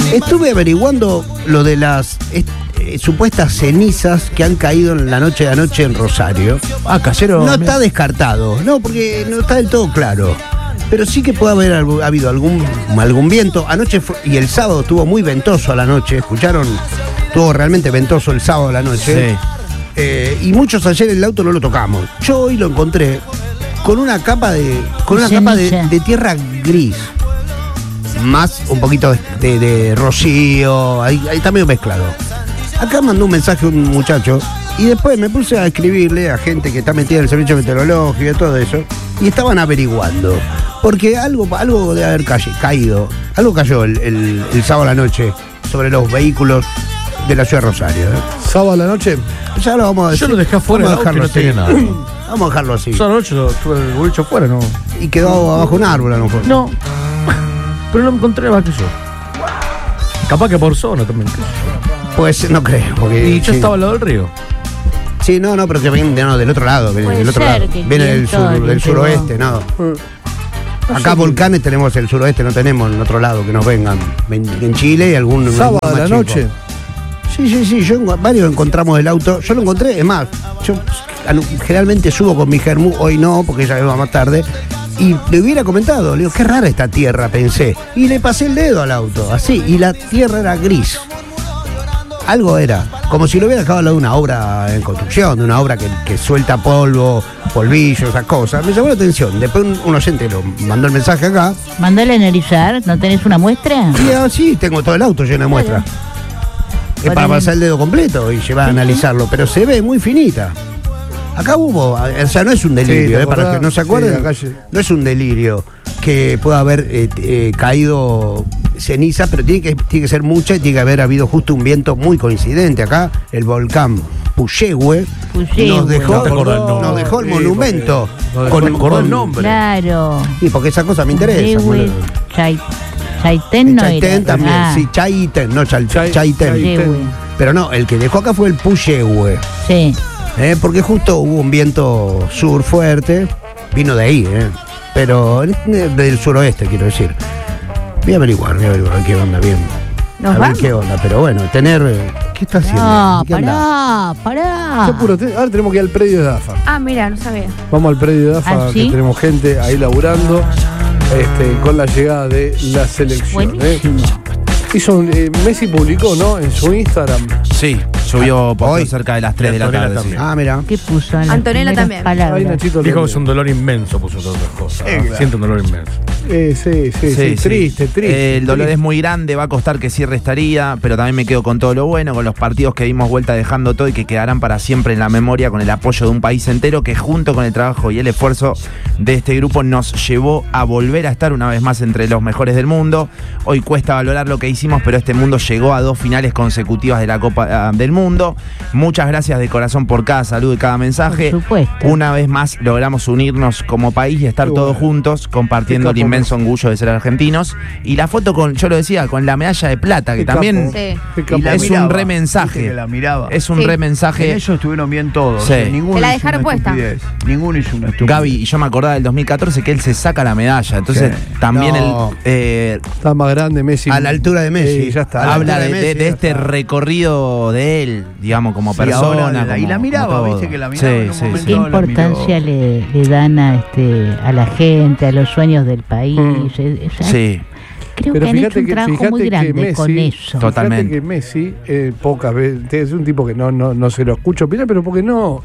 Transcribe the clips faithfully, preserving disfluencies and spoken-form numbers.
Estuve averiguando lo de las eh, supuestas cenizas que han caído en la noche de anoche en Rosario. Ah, casero. No está descartado, no, porque no está del todo claro. Pero sí que puede haber algo- habido algún, algún viento. Anoche fue- y el sábado estuvo muy ventoso a la noche. ¿Escucharon? Estuvo realmente ventoso el sábado a la noche. Sí. Eh, y muchos ayer el auto no lo tocamos. Yo hoy lo encontré con una capa de. con una capa de, Ceniza. de tierra gris. Más un poquito de, de- de rocío. Ahí, ahí está medio mezclado. Acá mandó un mensaje un muchacho. Y después me puse a escribirle a gente que está metida en el servicio meteorológico y todo eso. Y estaban averiguando. Porque algo, algo debe haber calle- caído. Algo cayó el, el- el sábado a la noche sobre los vehículos de la ciudad de Rosario. ¿eh? Sábado a la noche. Ya lo vamos a decir. Yo lo dejé afuera Vamos a del auto y dejarlo no así. tenía nada. Vamos a dejarlo así. Esa noche lo tuve el boliche afuera, ¿no? Y quedó abajo un árbol a lo mejor. No. Pero no me encontré más que yo. Capaz que por zona también. qué sé Pues no creo. Porque, yo. Y yo sí. estaba al lado del río. Sí, no, no, pero que viene no, del otro lado. Viene Puede del otro ser lado. que el Viene del, viento sur, le del pegó. suroeste, no. Acá volcanes tenemos el suroeste, no tenemos en otro lado que nos vengan. En, en Chile y algún. Sábado a algún la más chico. noche. Sí, sí, sí, yo en- varios encontramos el auto. Yo lo encontré, es más, yo anu- generalmente subo con mi germu, hoy no, porque ella va más tarde. Y le hubiera comentado, le digo, qué rara esta tierra, pensé. Y le pasé el dedo al auto, así, y la tierra era gris. Algo era, como si lo hubiera dejado al lado de una obra en construcción, de una obra que, que suelta polvo, polvillo, esas cosas. Me llamó la atención. Después un, un oyente lo mandó el mensaje acá. Mandale a analizar, ¿no tenés una muestra? Y así tengo todo el auto lleno de muestras. Es para Ponele. pasar el dedo completo y llevar a analizarlo, pero se ve muy finita. Acá hubo, o sea, no es un delirio, Sí, ¿te eh, para los que no se acordás? acuerden, Sí, la calle. no es un delirio que pueda haber eh, eh, caído ceniza, pero tiene que, tiene que ser mucha y tiene que haber habido justo un viento muy coincidente. Acá el volcán Puyehue Puyehue. nos dejó, No te acordás el nombre. nos dejó el Sí, monumento. No dejó- me acordó el nombre. Claro. Y porque esa cosa me interesa. Puyehue, Chay- Chaitén no Chaitén era. también, Ah, sí, Chaitén, no Chal- Chay- Chaitén. Puyehue. Pero no, el que dejó acá fue el Puyehue. Sí. Eh, porque justo hubo un viento sur fuerte, vino de ahí, eh, pero eh, del suroeste, quiero decir. Voy a averiguar, voy a averiguar qué onda, bien. ¿Nos a ver vamos? qué onda, pero bueno, tener. eh, ¿Qué está haciendo? No, ¿En qué anda? pará, pará. Qué apuro, te- ahora tenemos que ir al predio de DAFA. Ah, mira, no sabía. Vamos al predio de DAFA, ¿Ah, sí? que tenemos gente ahí laburando este, con la llegada de la selección. ¿eh? Buenísimo. Hizo un, eh, Messi publicó, ¿no? En su Instagram. Sí, subió por Hoy. cerca de las tres de la Antonella tarde. sí. también. Ah, mira. ¿Qué puso en las Antonella primeras también. Ahí palabras? Nachito Dijo lo- que es un dolor inmenso, puso todas otras cosas. Eh, Siento un dolor inmenso. Eh, sí, sí, sí, Sí, sí. triste, triste. Eh, el dolor triste. es muy grande, va a costar que cierre esta herida, pero también me quedo con todo lo bueno, con los partidos que dimos vuelta dejando todo y que quedarán para siempre en la memoria, con el apoyo de un país entero que junto con el trabajo y el esfuerzo de este grupo nos llevó a volver a estar una vez más entre los mejores del mundo. Hoy cuesta valorar lo que hicimos, pero este mundo llegó a dos finales consecutivas de la Copa ah, del Mundo. Muchas gracias de corazón por cada saludo y cada mensaje. Por supuesto. Una vez más logramos unirnos como país y estar Qué todos bueno. juntos compartiendo Qué el capo, inmenso orgullo de ser argentinos. Y la foto con, yo lo decía, con la medalla de plata, que Qué también capo. Sí. Qué capo. Y la es miraba, un viste remensaje. que la miraba. Es un Sí. remensaje. En eso estuvieron bien todos. Sí. o sea, ninguno Se la hizo dejaron una puesta. estupidez. Ninguno hizo una estupidez. Gaby, y yo me acordaba del dos mil catorce que él se saca la medalla. Entonces, Sí. también No. el eh, Está más grande Messi. A la altura de Messi. Sí, ya está. A la habla altura de, de- Messi, de ya este está. recorrido de él, digamos, como Sí, persona. ahora la- y como- la miraba, como todo. viste que la miraba en un Sí, sí, momento. ¿Qué sí. No, la importancia miró. le, le dan a, este, a la gente, a los sueños del país? Mm. Eh, o sea, Sí. Creo Pero que han fíjate hecho un que- trabajo fíjate muy que grande Messi- con eso. Tot- Totalmente. Fíjate que Messi, eh, pocas veces, es un tipo que no, no, no se lo escucho opinar, pero porque no.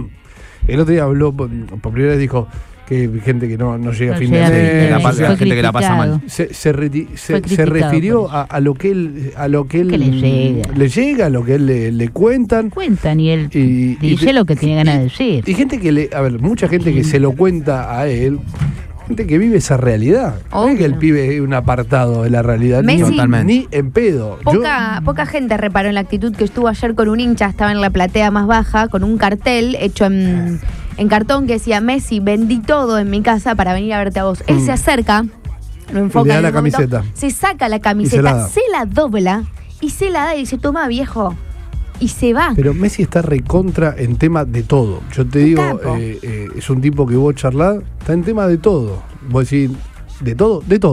El otro día habló, por, por primera vez dijo que hay gente que no, no llega No a fin llega de a fin mes. de la mes, pa- fue la gente que la pasa mal. criticado. Se, se, reti- se- Fue se criticado refirió por a, a lo que él a lo que él Que le llega. le llega, a lo que él le, le cuentan. Cuentan y él Y- y dice te- lo que tiene ganas de decir. Y gente que le, a ver, mucha gente que se lo cuenta a él, gente que vive esa realidad. No es que el Obvio. pibe es un apartado de la realidad, ni, Messi- Totalmente. ni en pedo. Yo- Poca, poca gente reparó en la actitud que estuvo ayer con un hincha, estaba en la platea más baja, con un cartel hecho en, en cartón que decía: Messi, vendí todo en mi casa para venir a verte a vos. Él Mm. se acerca, lo enfoca Y le da en la un momento, camiseta. se saca la Y se camiseta, la da. se la dobla y se la da y dice: toma, viejo. Y se va. Pero Messi está recontra en tema de todo. Yo te Un digo, capo. eh, eh, es un tipo que vos charlás, está en tema de todo. Vos decís, ¿de todo? De todo.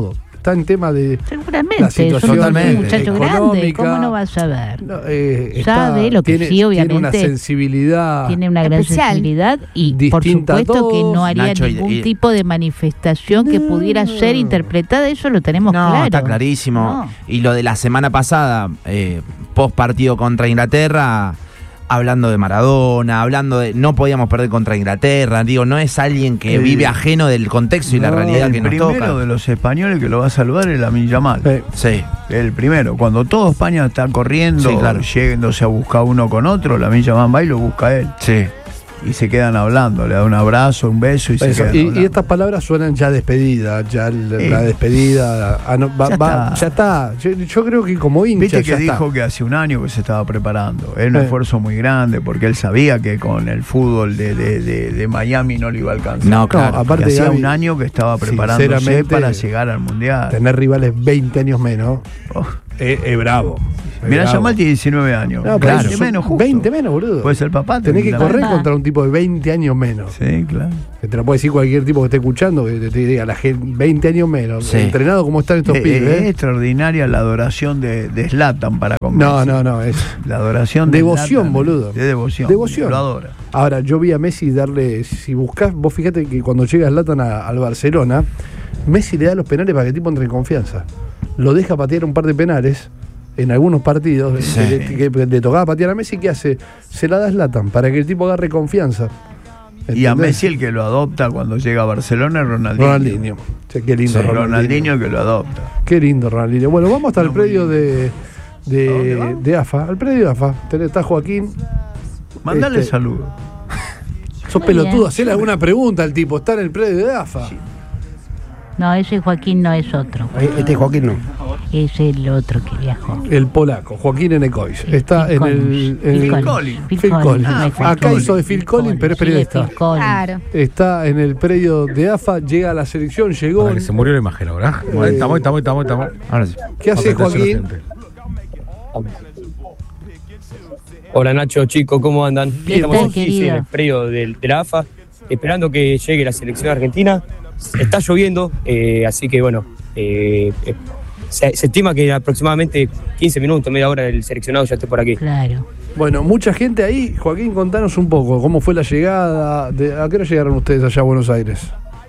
está en tema de Seguramente, la es un situación Totalmente. muchacho grande, económica. ¿cómo no va a saber? No, eh, Sabe lo que tiene, sí, obviamente. Tiene una sensibilidad. Tiene una gran Especial. sensibilidad y por Distinta a supuesto que todos. no haría Nacho, y- ningún y- tipo de manifestación que pudiera ser interpretada, eso lo tenemos No, claro. está clarísimo. No. Y lo de la semana pasada, eh, post partido contra Inglaterra, hablando de Maradona, hablando de no podíamos perder contra Inglaterra, digo, no es alguien que Eh, vive ajeno del contexto y la no, realidad El que nos primero toca. de los españoles que lo va a salvar es Lamine Yamal. Eh, Sí. El primero, cuando todo España está corriendo, Sí, claro. yéndose a buscar uno con otro, Lamine Yamal va y lo busca a él. Sí. Y se quedan hablando, le da un abrazo, un beso y se Eso, quedan y, hablando. y estas palabras suenan ya despedida, ya la, Eh. la despedida. ah, no, va- Ya va- está. ya está. Yo, yo creo que como hincha Viste que ya está. dijo que hace un año que se estaba preparando. Es un Sí. esfuerzo muy grande porque él sabía que con el fútbol de, de- de- de Miami no le iba a alcanzar. No, claro. No, aparte, Que hacía Gaby, un año que estaba preparándose sinceramente, para llegar al Mundial. Tener rivales veinte años menos Oh. es, es bravo. Es Mirá, bravo. Yamal tiene diecinueve años. No, pero claro. eso veinte son menos justo. veinte menos, boludo. Puede ser papá. Tenés que tranquilamente. correr Papá. contra un tipo de veinte años menos. Sí, claro. Que te lo puede decir cualquier tipo que esté escuchando, que te, te diga la gente veinte años menos. Sí. Entrenado como están estos Eh, pibes. eh, es ¿eh? extraordinaria la adoración de, de Zlatan para con No, Messi. no, no. Es La adoración de devoción, Zlatan, boludo. De devoción. Devoción. Lo adora. Ahora, yo vi a Messi darle. Si buscás, vos fíjate que cuando llega Zlatan a- al Barcelona, Messi le da los penales para que el tipo entre en confianza. Lo deja patear un par de penales en algunos partidos Sí. que, le, que le tocaba patear a Messi. ¿Qué hace? Se la da a Zlatan para que el tipo agarre confianza. Y a ¿Entendés? Messi el que lo adopta cuando llega a Barcelona es Ronaldinho. Ronaldinho. Sí, qué lindo Sí, Ronaldinho. Ronaldinho el que lo adopta. Qué lindo Ronaldinho. Bueno, vamos hasta el predio de, ¿A dónde de, vamos? de AFA. Al predio de AFA. Tenés- Está Joaquín. Mandale Este, saludos. Sos Muy pelotudo, bien. hacele alguna pregunta al tipo. Está en el predio de AFA. No, ese Joaquín no es otro, Este Joaquín no. es el otro que viajó. El polaco, Joaquín Enecois. Está Phil en el. Collins. en Phil el- Collins. Collins. Phil Phil Collins, Collins. no es Phil Acá Collins. hizo de Phil Collins, pero es Sí, de periodista. Phil Collins. Claro. Está en el predio de AFA, llega a la selección, llegó. Para que se murió la imagen ahora. Eh, Bueno, estamos, estamos, estamos, estamos. Ahora sí. ¿Qué hace Atención, Joaquín? gente. Hola Nacho, chicos, ¿cómo andan? ¿Qué Estamos tal, aquí querido? sí, en el predio del- de, la A F A, esperando que llegue la selección argentina. Está lloviendo, eh, así que bueno, eh, eh, se, se estima que aproximadamente quince minutos, media hora el seleccionado ya esté por aquí. Claro. Bueno, mucha gente ahí. Joaquín, contanos un poco cómo fue la llegada. De, ¿A qué hora llegaron ustedes allá a Buenos Aires?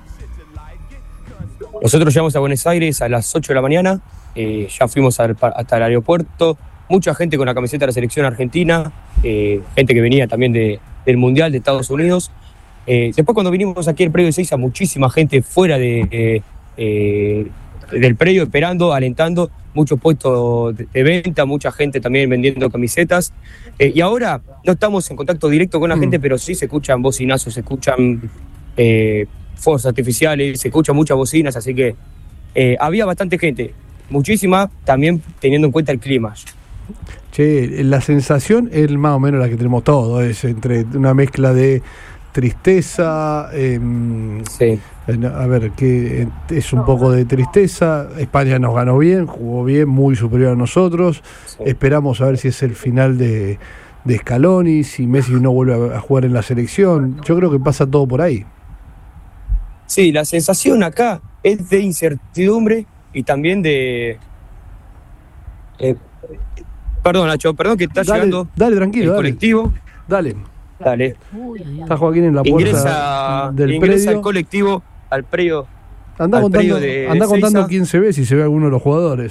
Nosotros llegamos a Buenos Aires a las ocho de la mañana, eh, ya fuimos al pa- hasta el aeropuerto, mucha gente con la camiseta de la selección argentina, eh, gente que venía también de, del Mundial de Estados Unidos. Eh, después cuando vinimos aquí al predio de Seiza, muchísima gente fuera de, eh, eh, del predio esperando, alentando, muchos puestos de, de venta, mucha gente también vendiendo camisetas. Eh, y ahora no estamos en contacto directo con la Mm. gente, pero sí se escuchan bocinazos, se escuchan eh, fuegos artificiales, se escuchan muchas bocinas, así que eh, había bastante gente, muchísima, también teniendo en cuenta el clima. Che, la sensación es más o menos la que tenemos todos, es entre una mezcla de tristeza, em, Sí. eh, a ver, que es un poco de tristeza. España nos ganó bien, jugó bien, muy superior a nosotros. Sí. Esperamos a ver si es el final de, de Scaloni, si Messi no vuelve a, a jugar en la selección. Yo creo que pasa todo por ahí. Sí, la sensación acá es de incertidumbre y también de... eh, perdón, Nacho, perdón que está Dale, llegando dale, el tranquilo, dale. colectivo. Dale. Dale. Uy, uy, uy. Está Joaquín en la puerta Ingresa, del ingresa predio. al colectivo, al predio. Anda al contando, predio de anda contando Ezeiza. quién se ve, si se ve alguno de los jugadores.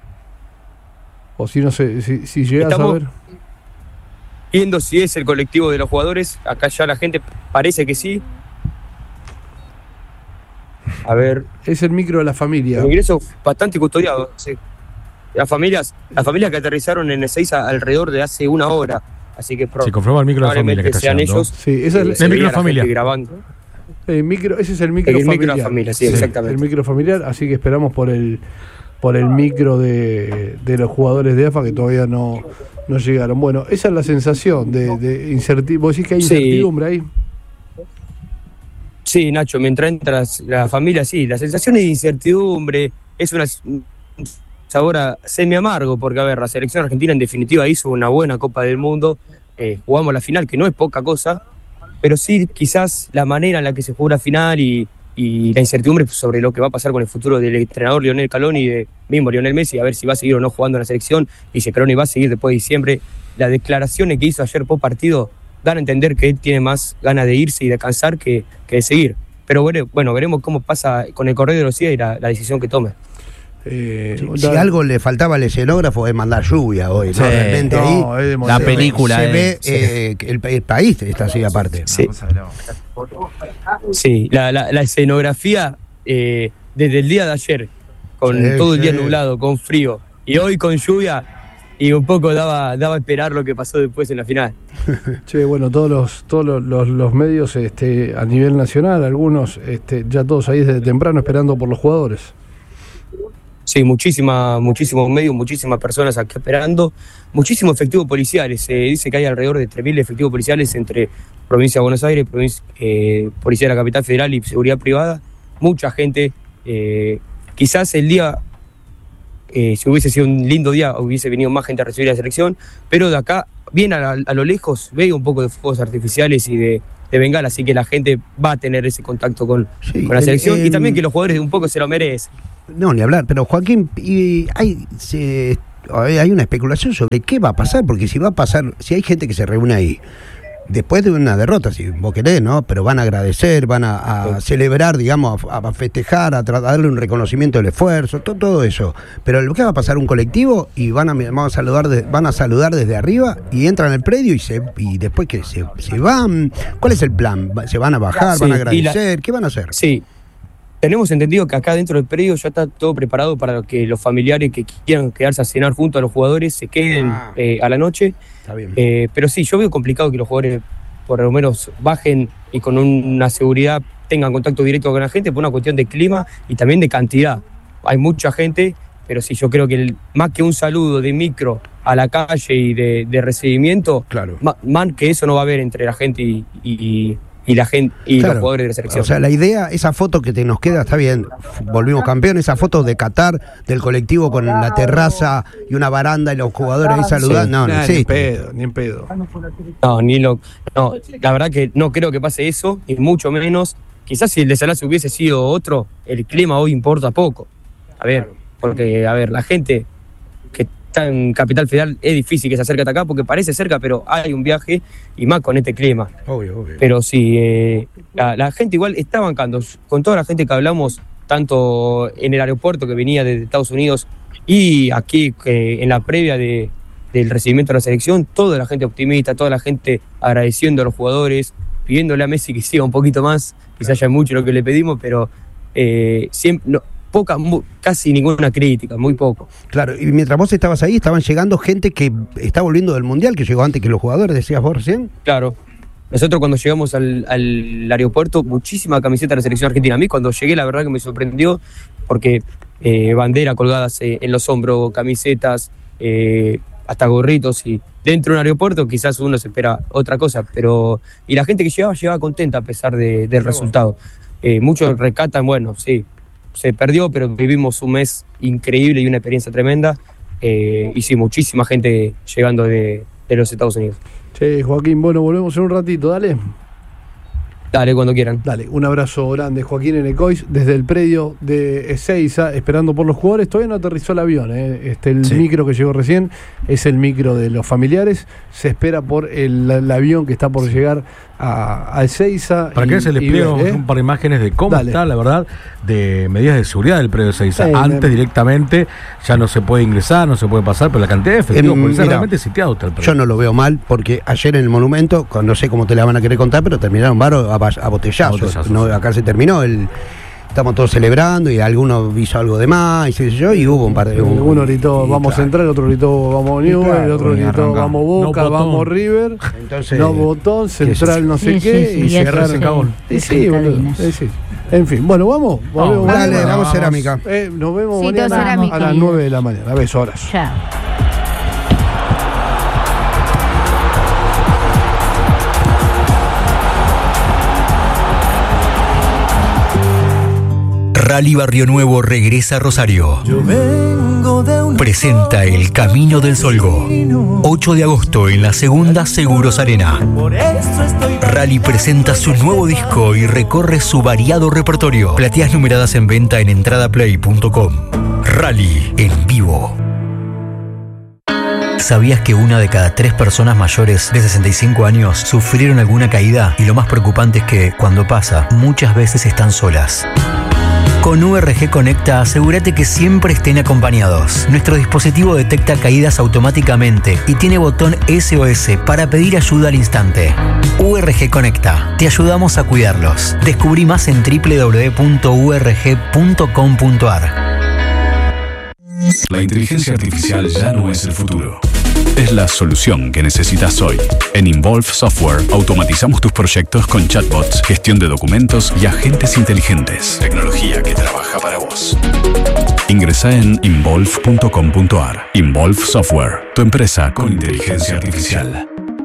O si no sé, si, si llegas Estamos- a ver. Viendo si es el colectivo de los jugadores. Acá ya la gente parece que sí. A ver, Es el micro de la familia. el ingreso bastante custodiado. Sí. Las familias, las familias que aterrizaron en Ezeiza alrededor de hace una hora. Así que pro- Se confirma el micro de la familia que probablemente está sean llegando. ellos. Sí, esa es Eh, la- se El micro veía de la familia. gente grabando. el micro, ese es el micro El micro familiar. de la familia, sí, exactamente. El micro familiar, así que esperamos por el por el micro de, de los jugadores de AFA que todavía no, no llegaron. Bueno, esa es la sensación de, de incertidumbre. ¿Vos decís que hay Sí. incertidumbre ahí? Sí, Nacho, mientras entra la familia, sí, la sensación es de incertidumbre, es una, un sabor a semi amargo, porque a ver, la selección argentina en definitiva hizo una buena Copa del Mundo, eh, jugamos la final, que no es poca cosa, pero sí quizás la manera en la que se jugó la final y, y la incertidumbre sobre lo que va a pasar con el futuro del entrenador Lionel Scaloni y de mismo Lionel Messi, a ver si va a seguir o no jugando en la selección y si Scaloni va a seguir después de diciembre. Las declaraciones que hizo ayer post partido dan a entender que él tiene más ganas de irse y de descansar que, que de seguir. Pero bueno, bueno, veremos cómo pasa con el correr de los días y la, la decisión que tome. Eh, si, si algo le faltaba al escenógrafo es mandar lluvia hoy, sí, ¿no? Realmente no, ahí la se película ve, se ve sí. eh, que el, el país está así aparte. Sí, sí la, la, la escenografía eh, desde el día de ayer, con sí, todo el día sí. nublado, con frío, y hoy con lluvia, y un poco daba, daba a esperar lo que pasó después en la final. Che, bueno, todos los, todos los, los, los medios este, a nivel nacional, algunos este, ya todos ahí desde temprano esperando por los jugadores. Sí, muchísima, muchísimos medios, muchísimas personas aquí esperando, muchísimos efectivos policiales. Se dice que hay alrededor de tres mil efectivos policiales entre Provincia de Buenos Aires, provincia, eh, Policía de la Capital Federal y Seguridad Privada. Mucha gente. Eh, quizás el día, eh, si hubiese sido un lindo día, hubiese venido más gente a recibir la selección, pero de acá, bien a, a lo lejos, veo un poco de fuegos artificiales y de, de bengala, así que la gente va a tener ese contacto con, Sí, con la el- selección el- y también que los jugadores un poco se lo merecen. No, ni hablar, pero Joaquín, y hay, se- hay una especulación sobre qué va a pasar, porque si va a pasar, si hay gente que se reúne ahí, después de una derrota, si vos querés, ¿no? Pero van a agradecer, van a, a celebrar, digamos, a, a festejar, a, tra- a darle un reconocimiento del esfuerzo, to- todo eso. Pero lo que va a pasar un colectivo y van a, van a saludar, de- van a saludar desde arriba y entran al predio y se y después que se, se van. ¿Cuál es el plan? Va- ¿Se van a bajar? Sí, ¿Van a y la- agradecer? ¿Qué van a hacer? Sí, tenemos entendido que acá dentro del predio ya está todo preparado para que los familiares que quieran quedarse a cenar junto a los jugadores se queden Ah. eh, a la noche. Está bien. Eh, pero sí, yo veo complicado que los jugadores por lo menos bajen y con una seguridad tengan contacto directo con la gente por una cuestión de clima y también de cantidad. Hay mucha gente, pero sí, yo creo que el- más que un saludo de micro a la calle y de, de recibimiento, Claro. ma- más que eso no va a haber entre la gente y, y- y la gente y Claro. los jugadores de la selección. O sea, la idea, esa foto que te nos queda, está bien, volvimos campeones, esa foto de Qatar, del colectivo con la terraza y una baranda y los jugadores ahí saludando, no, no Nah, ni en existe. pedo, ni en pedo. No, ni lo, no, la verdad que no creo que pase eso, y mucho menos. Quizás si el desenlace hubiese sido otro, el clima hoy importa poco. A ver, porque, a ver, la gente que está en Capital Federal es difícil que se acerque hasta acá porque parece cerca, pero hay un viaje y más con este clima. Obvio, obvio. Pero sí, eh, la, la gente igual está bancando. Con toda la gente que hablamos, tanto en el aeropuerto que venía de Estados Unidos y aquí eh, en la previa de, del recibimiento de la selección, toda la gente optimista, toda la gente agradeciendo a los jugadores, pidiéndole a Messi que siga un poquito más, quizás haya mucho lo que le pedimos, pero eh, siempre, no, poca, mu- casi ninguna crítica, muy poco. Claro, y mientras vos estabas ahí, estaban llegando gente que está volviendo del Mundial, que llegó antes que los jugadores, decías vos recién. Claro. Nosotros cuando llegamos al, al aeropuerto, muchísima camiseta de la selección argentina. A mí cuando llegué la verdad que me sorprendió porque eh, bandera colgadas eh, en los hombros, camisetas, eh, hasta gorritos, y dentro de un aeropuerto quizás uno se espera otra cosa, pero y la gente que llegaba llegaba contenta a pesar de- del resultado. Eh, muchos rescatan, bueno, sí, se perdió, pero vivimos un mes increíble y una experiencia tremenda, eh, y sí, muchísima gente llegando de, de los Estados Unidos. Che, Joaquín, bueno, volvemos en un ratito, dale. Dale, cuando quieran. Dale, un abrazo grande, Joaquín Enecois, desde el predio de Ezeiza, esperando por los jugadores. Todavía no aterrizó el avión, ¿eh? Este, el Sí. micro que llegó recién es el micro de los familiares. Se espera por el, el avión que está por llegar a, a Ezeiza. Para y- que se les y pliegue ver, ¿eh? un par de imágenes de cómo Dale. está, la verdad, de medidas de seguridad del predio de Ezeiza. Sí, Antes me- directamente ya no se puede ingresar, no se puede pasar, pero la cantidad de efectivos Em, policiales mira, realmente sitiado está el predio. Yo no lo veo mal, porque ayer en el Monumento, con- no sé cómo te la van a querer contar, pero terminaron varos a, ba- a botellazos. A botellazos, No, sí. acá se terminó, el, estamos todos celebrando y alguno hizo algo de más, y qué sé yo, y hubo un par de... un- Uno gritó y vamos claro. Central, el otro gritó vamos Y Newell, claro, el otro y gritó arranca. vamos Boca, No botón. vamos River, Entonces, no Botón, Central no sé Sí, qué, sí, sí, y y cerraron. eso se cagó. Sí, se sí, boludo, encadena. sí, sí. En fin, bueno, vamos. volvemos Vamos, dale, mañana. vamos cerámica. Eh, nos vemos Sí, todo mañana cerámica. a las nueve de la mañana. Besos, abrazo. Chao. Rally Barrio Nuevo regresa a Rosario. Yo vengo presenta El Camino del Solgo. ocho de agosto en la segunda Seguros Arena. Rally presenta su nuevo disco y recorre su variado repertorio. Plateas numeradas en venta en entradaplay punto com. Rally en vivo. ¿Sabías que una de cada tres personas mayores de sesenta y cinco años sufrieron alguna caída? Y lo más preocupante es que, cuando pasa, muchas veces están solas. Con U R G Conecta, asegúrate que siempre estén acompañados. Nuestro dispositivo detecta caídas automáticamente y tiene botón S O S para pedir ayuda al instante. U R G Conecta, te ayudamos a cuidarlos. Descubrí más en doble u doble u doble u punto u r g punto com punto a r. La inteligencia artificial ya no es el futuro. Es la solución que necesitas hoy. En Involve Software automatizamos tus proyectos con chatbots, gestión de documentos y agentes inteligentes. Tecnología que trabaja para vos. Ingresá en involve punto com punto a r. Involve Software, tu empresa con inteligencia artificial.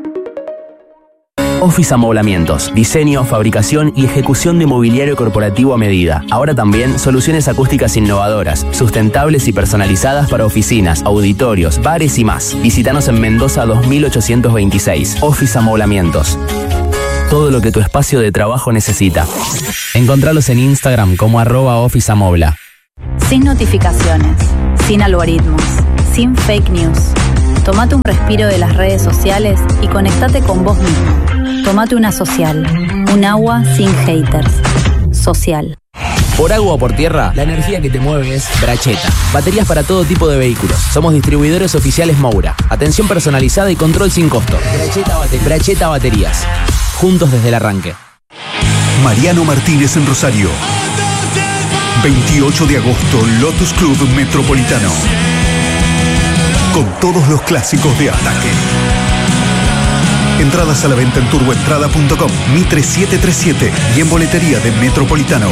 Office Amoblamientos, diseño, fabricación y ejecución de mobiliario corporativo a medida. Ahora también soluciones acústicas innovadoras, sustentables y personalizadas para oficinas, auditorios, bares y más. Visítanos en Mendoza dos mil ochocientos veintiséis. Office Amoblamientos. Todo lo que tu espacio de trabajo necesita. Encontralos en Instagram como arroba Office Amobla. Sin notificaciones, sin algoritmos, sin fake news. Tómate un respiro de las redes sociales y conectate con vos mismo. Tómate una Social. Un agua sin haters. Social. Por agua o por tierra, la energía que te mueve es Bracheta. Baterías para todo tipo de vehículos. Somos distribuidores oficiales Moura. Atención personalizada y control sin costo. Bracheta, bate- Bracheta Baterías. Juntos desde el arranque. Mariano Martínez en Rosario. veintiocho de agosto, Lotus Club Metropolitano. Con todos los clásicos de Ataque. Entradas a la venta en turboentrada punto com, Mitre siete tres siete y en boletería de Metropolitano.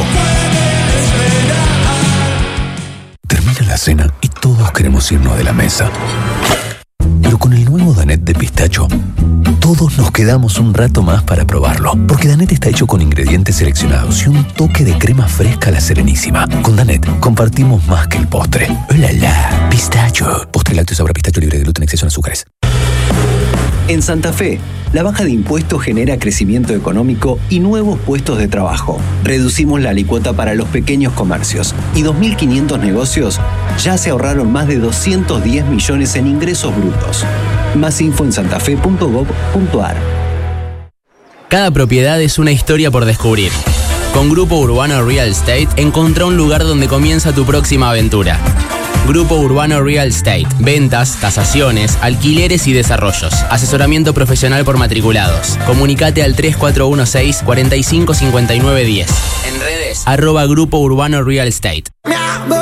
Termina la cena y todos queremos irnos de la mesa. Pero con el nuevo Danet de pistacho, todos nos quedamos un rato más para probarlo. Porque Danet está hecho con ingredientes seleccionados y un toque de crema fresca a la Serenísima. Con Danet compartimos más que el postre. ¡Hola, la! Pistacho. Postre lácteo sabor a pistacho libre de gluten, exceso en azúcares. En Santa Fe, la baja de impuestos genera crecimiento económico y nuevos puestos de trabajo. Reducimos la alícuota para los pequeños comercios y dos mil quinientos negocios ya se ahorraron más de doscientos diez millones en ingresos brutos. Más info en santafe punto gob punto a r. Cada propiedad es una historia por descubrir. Con Grupo Urbano Real Estate, encontrá un lugar donde comienza tu próxima aventura. Grupo Urbano Real Estate. Ventas, tasaciones, alquileres y desarrollos. Asesoramiento profesional por matriculados. Comunicate al tres cuatro uno seis, cuatro cinco cinco nueve uno cero. En redes, arroba Grupo Urbano Real Estate.